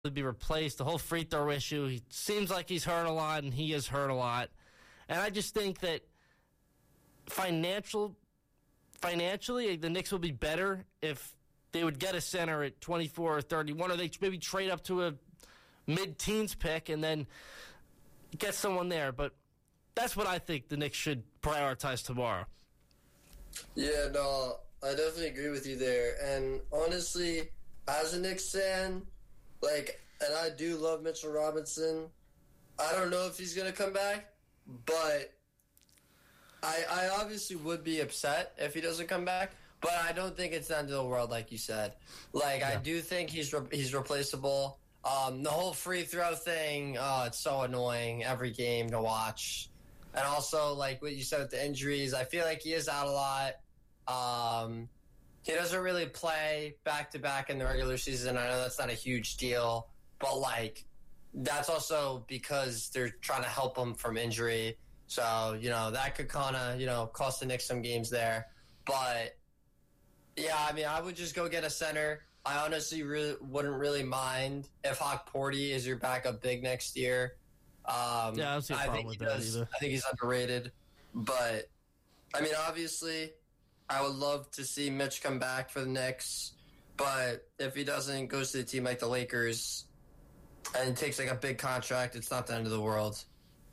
to be replaced. The whole free throw issue, he seems like he's hurt a lot, and he is hurt a lot. And I just think that financially, the Knicks will be better if they would get a center at 24 or 31, or they maybe trade up to a mid-teens pick and then get someone there. But that's what I think the Knicks should prioritize tomorrow. Yeah, no, I definitely agree with you there. And honestly, as a Knicks fan, and I do love Mitchell Robinson, I don't know if he's going to come back, but I obviously would be upset if he doesn't come back. But I don't think it's the end of the world, like you said. I do think he's replaceable. The whole free throw thing, it's so annoying every game to watch. And also, like what you said with the injuries, I feel like he is out a lot. He doesn't really play back-to-back in the regular season. I know that's not a huge deal. But, that's also because they're trying to help him from injury. So, that could kind of, cost the Knicks some games there. But, yeah, I mean, I would just go get a center. I honestly wouldn't really mind if Hawk Porty is your backup big next year. I don't see a problem with that either. I think he's underrated. But, I mean, obviously, I would love to see Mitch come back for the Knicks. But if he doesn't, goes to a team like the Lakers and takes a big contract, it's not the end of the world.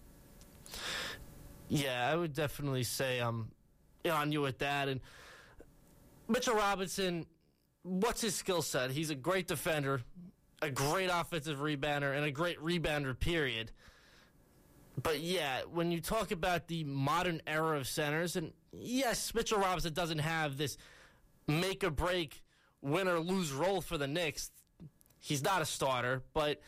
Yeah, I would definitely say I'm on you with that. And Mitchell Robinson, what's his skill set? He's a great defender, a great offensive rebounder, and a great rebounder, period. But, yeah, when you talk about the modern era of centers, and, yes, Mitchell Robinson doesn't have this make-or-break, win-or-lose role for the Knicks. He's not a starter, but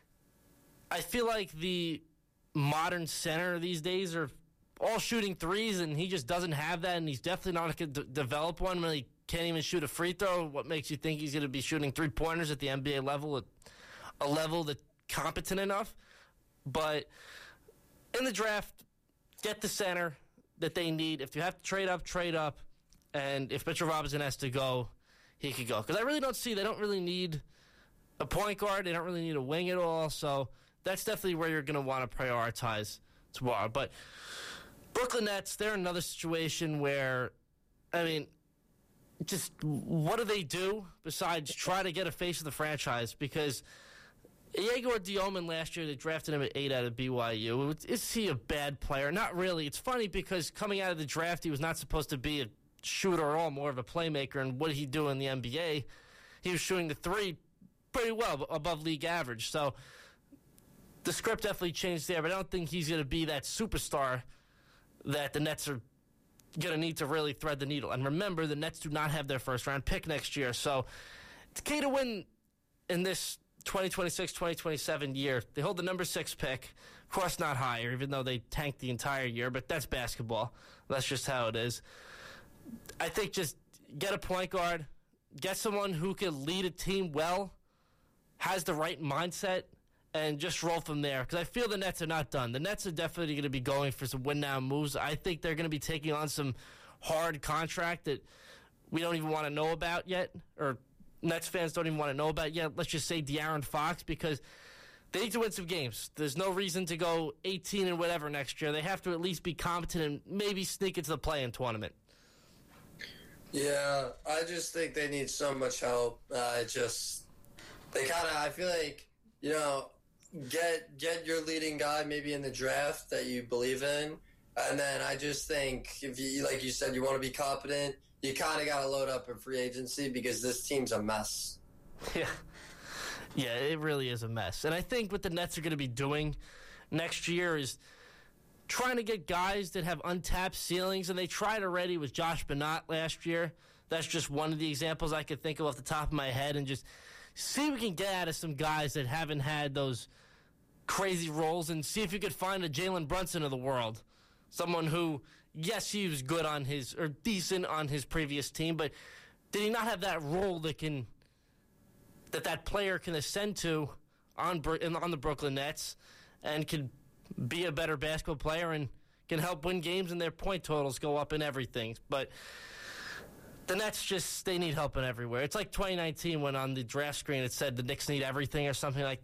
I feel like the modern center these days are all shooting threes, and he just doesn't have that, and he's definitely not going to develop one when he can't even shoot a free throw. What makes you think he's going to be shooting three-pointers at the NBA level, at a level that's competent enough? But in the draft, get the center that they need. If you have to trade up. And if Mitchell Robinson has to go, he could go. Because I really don't see, they don't really need a point guard. They don't really need a wing at all. So that's definitely where you're going to want to prioritize tomorrow. But Brooklyn Nets, they're another situation where, I mean, just what do they do besides try to get a face of the franchise? Because Yegor Dioman last year, they drafted him at 8 out of BYU. Is he a bad player? Not really. It's funny because coming out of the draft, he was not supposed to be a shooter at all, more of a playmaker. And what did he do in the NBA? He was shooting the three pretty well, above league average. So the script definitely changed there, but I don't think he's going to be that superstar that the Nets are going to need to really thread the needle. And remember, the Nets do not have their first-round pick next year. So it's key to win in this 2026-2027 year. They hold the number 6 pick. Of course, not higher, even though they tanked the entire year, but that's basketball. That's just how it is. I think just get a point guard, get someone who can lead a team well, has the right mindset, and just roll from there. Because I feel the Nets are not done. The Nets are definitely going to be going for some win-now moves. I think they're going to be taking on some hard contract that we don't even want to know about yet, or Nets fans don't even want to know about yet. Let's just say De'Aaron Fox, because they need to win some games. There's no reason to go 18 and whatever next year. They have to at least be competent and maybe sneak into the play-in tournament. Yeah, I just think they need so much help. I feel like, get your leading guy maybe in the draft that you believe in. And then I just think if you, like you said, you want to be competent, you kind of got to load up in free agency because this team's a mess. Yeah, it really is a mess. And I think what the Nets are going to be doing next year is trying to get guys that have untapped ceilings, and they tried already with Josh Bennett last year. That's just one of the examples I could think of off the top of my head, and just see if we can get out of some guys that haven't had those crazy roles, and see if you could find a Jalen Brunson of the world. Someone who, yes, he was good on his, or decent on his previous team, but did he not have that role that player can ascend to on the Brooklyn Nets and can be a better basketball player and can help win games and their point totals go up and everything. But the Nets just, they need help in everywhere. It's like 2019 when on the draft screen it said the Knicks need everything or something like